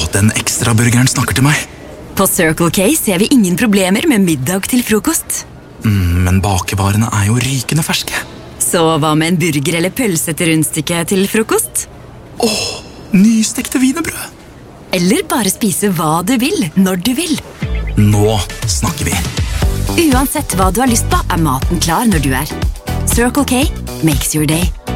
den ekstra burgeren snakker til meg. På Circle K ser vi ingen problemer med middag til frokost. Men bakevarene jo rykende ferske. Så hva med en burger eller pølse til rundstykke til frokost? Nystekte wienerbrød. Eller bare spise hva du vil, når du vil. Nå snakker vi. Uansett hva du har lyst på, maten klar når du Circle K makes your day.